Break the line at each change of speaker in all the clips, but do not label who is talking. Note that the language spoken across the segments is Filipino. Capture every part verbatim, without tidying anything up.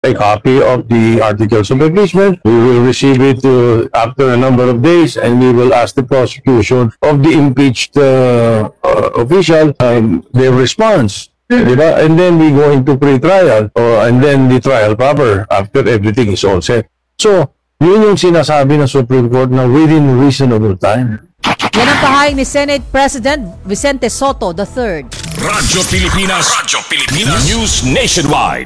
a copy of the articles of impeachment. We will receive it uh, after a number of days, and we will ask the prosecution of the impeached uh, uh, official um, their response. Diba? And then we go into pre-trial, uh, and then the trial proper after everything is all set. So, yun yung sinasabi ng Supreme Court na within reasonable time.
Yan ang pahayag ni Senate President Vicente Soto the third.
Radyo Pilipinas, Radyo Pilipinas News Nationwide.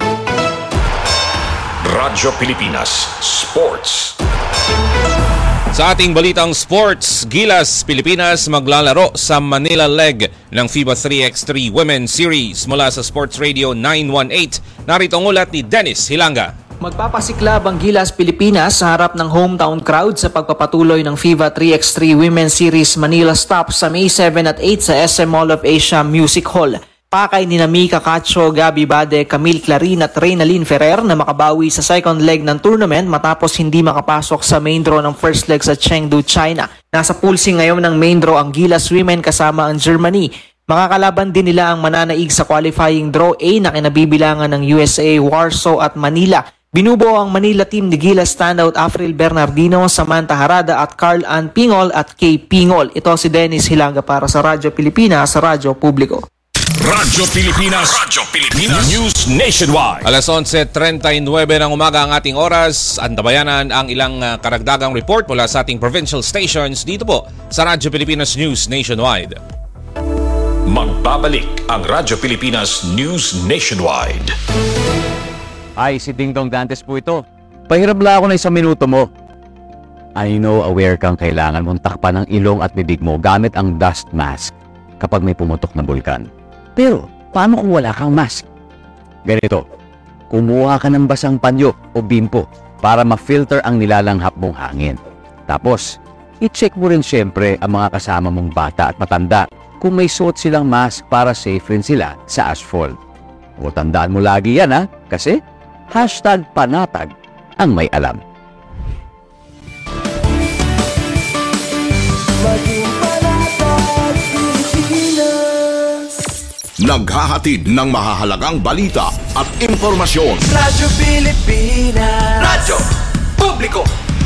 Radyo Pilipinas Sports.
Sa ating balitang sports, Gilas Pilipinas maglalaro sa Manila leg ng FIBA three by three Women's Series. Mula sa Sports Radio nine one eight, narito ang ulat ni Dennis Hilanga.
Magpapasiklab ang Gilas Pilipinas sa harap ng hometown crowd sa pagpapatuloy ng FIBA three by three Women's Series Manila Stop sa May seven at eight sa S M Mall of Asia Music Hall. Pakay ni Mika Cacho, Gabi Bade, Camille Clarin at Reynalyn Ferrer na makabawi sa second leg ng tournament matapos hindi makapasok sa main draw ng first leg sa Chengdu, China. Nasa pool C ngayon ng main draw ang Gilas Women kasama ang Germany. Makakalaban din nila ang mananaig sa qualifying draw A na kinabibilangan ng U S A, Warsaw at Manila. Binubuo ang Manila team ni Gilas standout Afril Bernardino, Samantha Harada at Carl Ann Pingol at Kay Pingol. Ito si Dennis Hilanga para sa Radyo Pilipinas, sa Radyo Publiko.
Radyo Pilipinas, Radyo Pilipinas News Nationwide.
Alas onse trenta-nueve ng umaga ang ating oras. Antabayanan ang ilang uh, karagdagang report mula sa ating provincial stations dito po sa Radyo Pilipinas News Nationwide.
Magbabalik ang Radyo Pilipinas News Nationwide.
Ay, si Ding Dong Dantes po ito. Pahirap lang ako na isang minuto mo. I know aware kang kailangan mong takpan ang ilong at bibig mo gamit ang dust mask kapag may pumutok na bulkan. Pero, paano kung wala kang mask? Ganito, kumuha ka ng basang panyo o bimpo para ma-filter ang nilalanghap mong hangin. Tapos, i-check mo rin syempre ang mga kasama mong bata at matanda kung may suot silang mask para safe rin sila sa asphalt. O tandaan mo lagi yan ha, kasi hashtag panatag ang may alam.
Naghahatid ng mahahalagang balita at impormasyon.
Radyo Pilipinas. Radyo Publiko.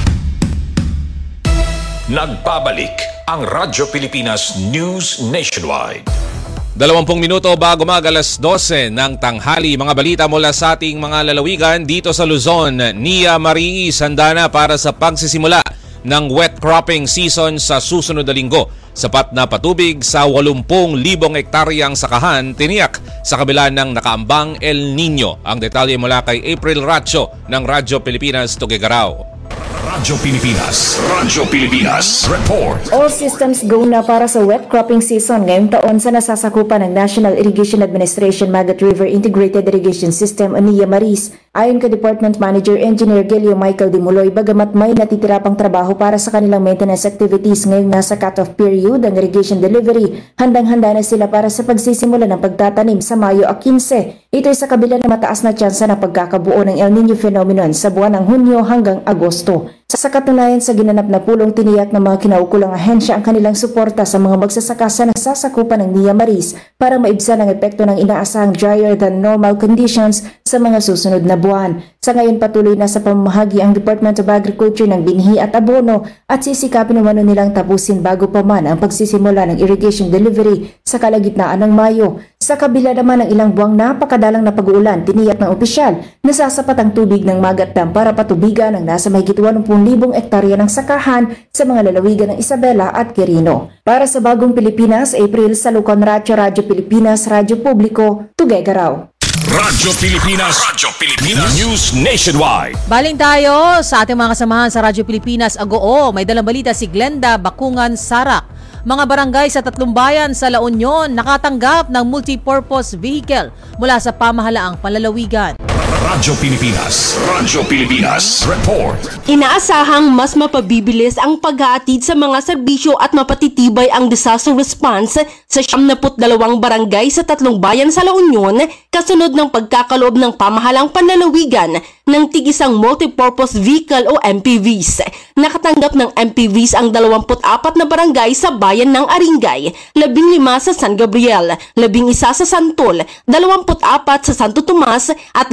Nagbabalik ang Radyo Pilipinas News Nationwide.
Dalawampung minuto bago mag-alas dose ng tanghali, mga balita mula sa ating mga lalawigan dito sa Luzon. Nia Marie handa na para sa pagsisimula ng wet cropping season sa susunod na linggo. Sapat na patubig sa walumpung libong hektaryang sakahan tiniyak sa kabila ng nakaambang El Nino. Ang detalye mula kay April Racho ng Radyo Pilipinas Tuguegarao.
Radyo Pilipinas, Radyo Pilipinas Report.
All systems go na para sa wet cropping season ngayong taon sa nasasakupan ng National Irrigation Administration Magat River Integrated Irrigation System o Nia Maris. Ayon kay Department Manager Engineer Gelio Michael Dimuloy, bagamat may natitira pang trabaho para sa kanilang maintenance activities ngayong nasa cut-off period ang irrigation delivery, handang-handa na sila para sa pagsisimula ng pagtatanim sa Mayo fifteen. Ito'y sa kabila ng mataas na tsansa ng pagkakabuo ng El Nino phenomenon sa buwan ng Hunyo hanggang Agosto. Sa katunayan sa ginanap na pulong, tiniyak ng mga kinaukulang ahensya ang kanilang suporta sa mga magsasaka sa nasasakupan ng Nia Maris para maibsan ang epekto ng inaasahang drier than normal conditions sa mga susunod na buwan. Sa ngayon patuloy na sa pamamahagi ang Department of Agriculture ng binhi at abono at sisikapin umano nilang tapusin bago pa man ang pagsisimula ng irrigation delivery sa kalagitnaan ng Mayo. Sa kabila naman ng ilang buwang napakadalang na pag-uulan, tiniyak ng opisyal na sasapat ang tubig ng Magat Dam para patubigan ang nasa mahigit walumpung libong ektarya ng sakahan sa mga lalawigan ng Isabela at Quirino. Para sa Bagong Pilipinas, April Salucon Racho, Radyo Pilipinas, Radyo Publiko, Tuguegarao.
Radyo Pilipinas, Radyo Pilipinas News Nationwide.
Baling tayo sa ating mga kasamahan sa Radyo Pilipinas Agoo. May dalang balita si Glenda Bakungan Sarak. Mga barangay sa tatlong bayan sa La Union nakatanggap ng multipurpose vehicle mula sa pamahalaang panlalawigan.
Radyo Pilipinas, Radyo Pilipinas Report.
Inaasahang mas mapabibilis ang paghahatid sa mga serbisyo at mapatitibay ang disaster response sa siyam na dalawang barangay sa tatlong bayan sa La Union kasunod ng pagkakaloob ng pamahalang panlalawigan ng tigisang multipurpose vehicle o M P Vs. Nakatanggap ng M P Vs ang dalawampu't apat na barangay sa bayan ng Aringay, labing lima sa San Gabriel, labing isa sa Santol, dalawampu't apat sa Santo Tomas at labing walo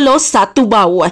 sa Tubao.